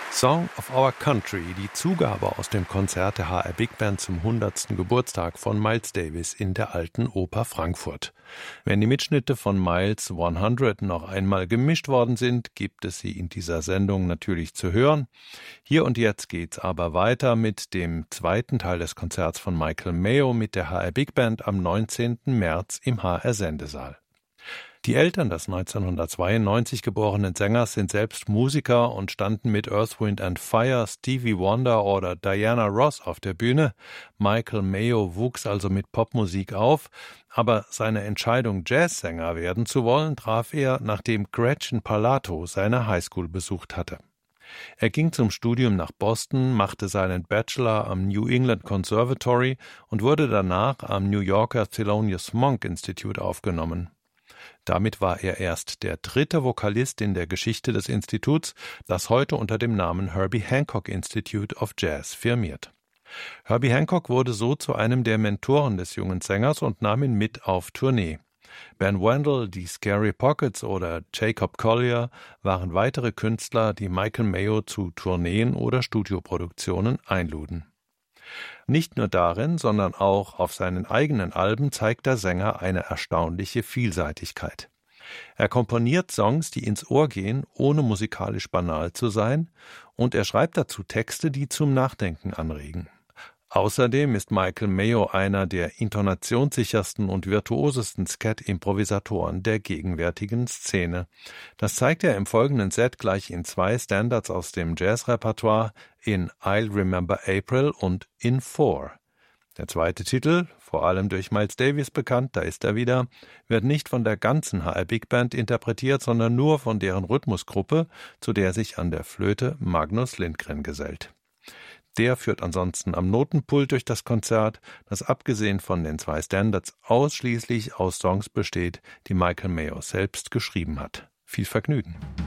Song of Our Country, die Zugabe aus dem Konzert der HR Big Band zum 100. Geburtstag von Miles Davis in der Alten Oper Frankfurt. Wenn die Mitschnitte von Miles 100 noch einmal gemischt worden sind, gibt es sie in dieser Sendung natürlich zu hören. Hier und jetzt geht's aber weiter mit dem zweiten Teil des Konzerts von Michael Mayo mit der HR Big Band am 19. März im HR Sendesaal. Die Eltern des 1992 geborenen Sängers sind selbst Musiker und standen mit Earth, Wind and Fire, Stevie Wonder oder Diana Ross auf der Bühne. Michael Mayo wuchs also mit Popmusik auf, aber seine Entscheidung, Jazzsänger werden zu wollen, traf er, nachdem Gretchen Parlato seine Highschool besucht hatte. Er ging zum Studium nach Boston, machte seinen Bachelor am New England Conservatory und wurde danach am New Yorker Thelonious Monk Institute aufgenommen. Damit war er erst der dritte Vokalist in der Geschichte des Instituts, das heute unter dem Namen Herbie Hancock Institute of Jazz firmiert. Herbie Hancock wurde so zu einem der Mentoren des jungen Sängers und nahm ihn mit auf Tournee. Ben Wendell, die Scary Pockets oder Jacob Collier waren weitere Künstler, die Michael Mayo zu Tourneen oder Studioproduktionen einluden. Nicht nur darin, sondern auch auf seinen eigenen Alben zeigt der Sänger eine erstaunliche Vielseitigkeit. Er komponiert Songs, die ins Ohr gehen, ohne musikalisch banal zu sein, und er schreibt dazu Texte, die zum Nachdenken anregen. Außerdem ist Michael Mayo einer der intonationssichersten und virtuosesten Scat-Improvisatoren der gegenwärtigen Szene. Das zeigt er im folgenden Set gleich in 2 Standards aus dem Jazzrepertoire, in I'll Remember April und in 4. Der zweite Titel, vor allem durch Miles Davis bekannt, da ist er wieder, wird nicht von der ganzen HR Big Band interpretiert, sondern nur von deren Rhythmusgruppe, zu der sich an der Flöte Magnus Lindgren gesellt. Der führt ansonsten am Notenpult durch das Konzert, das abgesehen von den 2 Standards ausschließlich aus Songs besteht, die Michael Mayo selbst geschrieben hat. Viel Vergnügen!